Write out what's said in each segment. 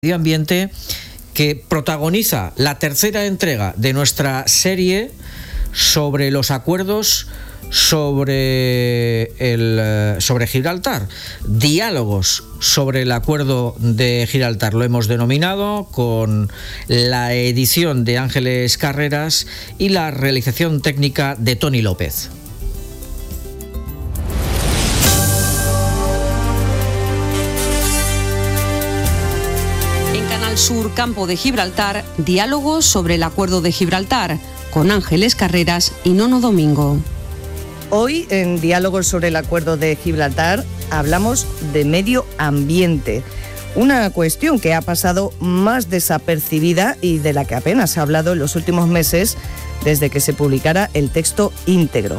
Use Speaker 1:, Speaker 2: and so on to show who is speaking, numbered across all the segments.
Speaker 1: Medio Ambiente, que protagoniza la tercera entrega de nuestra serie sobre los acuerdos sobre Gibraltar. Diálogos sobre el acuerdo de Gibraltar, lo hemos denominado, con la edición de Ángeles Carreras y la realización técnica de Tony López.
Speaker 2: Sur Campo de Gibraltar, diálogos sobre el acuerdo de Gibraltar, con Ángeles Carreras y Nono Domingo.
Speaker 3: Hoy, en Diálogos sobre el acuerdo de Gibraltar, hablamos de medio ambiente. Una cuestión que ha pasado más desapercibida y de la que apenas se ha hablado en los últimos meses desde que se publicara el texto íntegro.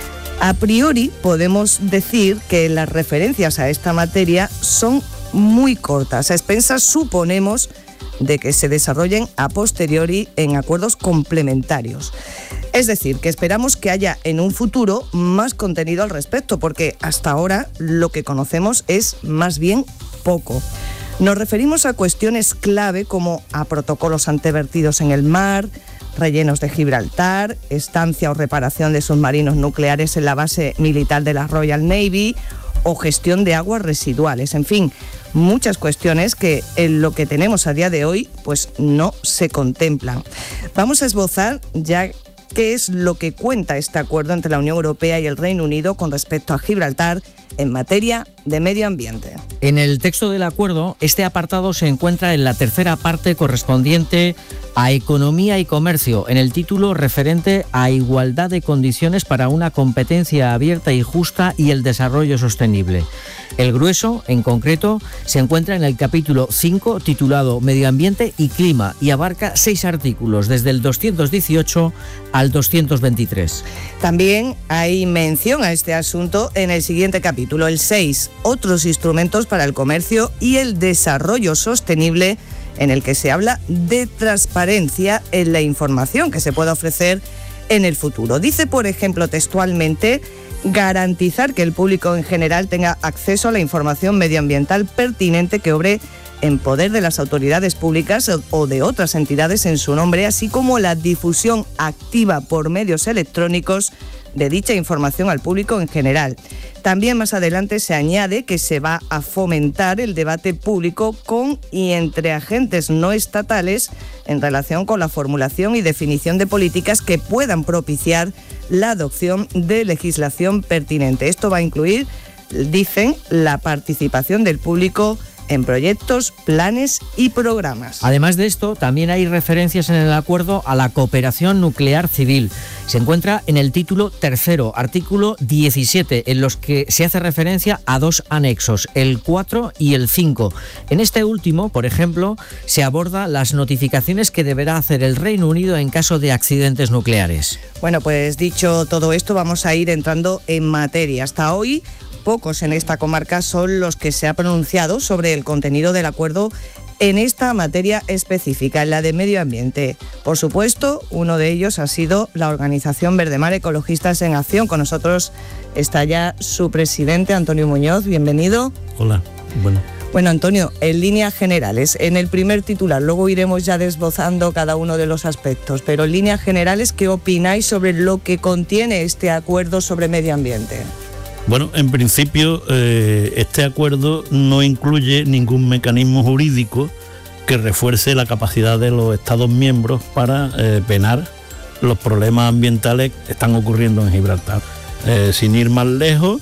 Speaker 3: A priori, podemos decir que las referencias a esta materia son muy cortas. A expensas, suponemos, de que se desarrollen a posteriori en acuerdos complementarios. Es decir, que esperamos que haya en un futuro más contenido al respecto, porque hasta ahora lo que conocemos es más bien poco. Nos referimos a cuestiones clave como a protocolos antivertidos en el mar, rellenos de Gibraltar, estancia o reparación de submarinos nucleares en la base militar de la Royal Navy o gestión de aguas residuales. En fin, muchas cuestiones que en lo que tenemos a día de hoy pues no se contemplan. Vamos a esbozar ya qué es lo que cuenta este acuerdo entre la Unión Europea y el Reino Unido con respecto a Gibraltar en materia de medio ambiente.
Speaker 1: En el texto del acuerdo, este apartado se encuentra en la tercera parte correspondiente a Economía y Comercio, en el título referente a igualdad de condiciones para una competencia abierta y justa y el desarrollo sostenible. El grueso, en concreto, se encuentra en el capítulo 5, titulado Medio Ambiente y Clima, y abarca 6 artículos, desde el 218 al 223.
Speaker 3: También hay mención a este asunto en el siguiente capítulo, el 6, otros instrumentos para el comercio y el desarrollo sostenible, en el que se habla de transparencia en la información que se pueda ofrecer en el futuro. Dice, por ejemplo, textualmente, garantizar que el público en general tenga acceso a la información medioambiental pertinente que obre en poder de las autoridades públicas o de otras entidades en su nombre, así como la difusión activa por medios electrónicos de dicha información al público en general. También más adelante se añade que se va a fomentar el debate público con y entre agentes no estatales en relación con la formulación y definición de políticas que puedan propiciar la adopción de legislación pertinente. Esto va a incluir, dicen, la participación del público en proyectos, planes y programas.
Speaker 1: Además de esto, también hay referencias en el acuerdo a la cooperación nuclear civil. Se encuentra en el título tercero, artículo 17, en los que se hace referencia a 2 anexos, el 4 y el 5. En este último, por ejemplo, se aborda las notificaciones que deberá hacer el Reino Unido en caso de accidentes nucleares.
Speaker 3: Bueno, pues dicho todo esto, vamos a ir entrando en materia. Hasta hoy, pocos en esta comarca son los que se ha pronunciado sobre el contenido del acuerdo en esta materia específica, en la de medio ambiente. Por supuesto, uno de ellos ha sido la organización Verdemar Ecologistas en Acción. Con nosotros está ya su presidente, Antonio Muñoz. Bienvenido.
Speaker 4: Hola,
Speaker 3: Bueno, Antonio, en líneas generales, en el primer titular, luego iremos ya desbozando cada uno de los aspectos, pero en líneas generales, ¿qué opináis sobre lo que contiene este acuerdo sobre medio ambiente?
Speaker 4: Bueno, en principio este acuerdo no incluye ningún mecanismo jurídico que refuerce la capacidad de los Estados miembros para penar los problemas ambientales que están ocurriendo en Gibraltar. Sin ir más lejos,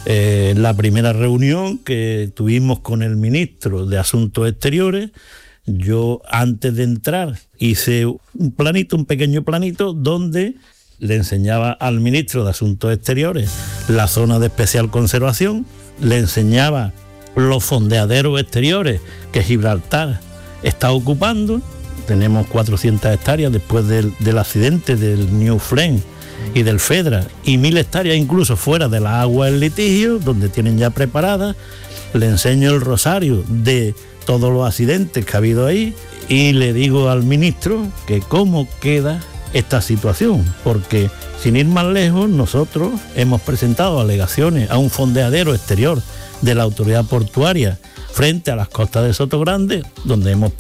Speaker 4: la primera reunión que tuvimos con el ministro de Asuntos Exteriores, yo antes de entrar hice un pequeño planito donde le enseñaba al ministro de Asuntos Exteriores la zona de especial conservación, le enseñaba los fondeaderos exteriores que Gibraltar está ocupando. Tenemos 400 hectáreas después del accidente del New Friend y del Fedra, y 1000 hectáreas incluso fuera de la agua en litigio, donde tienen ya preparadas. Le enseño el rosario de todos los accidentes que ha habido ahí y le digo al ministro que cómo queda esta situación, porque sin ir más lejos, nosotros hemos presentado alegaciones a un fondeadero exterior de la autoridad portuaria frente a las costas de Sotogrande, donde hemos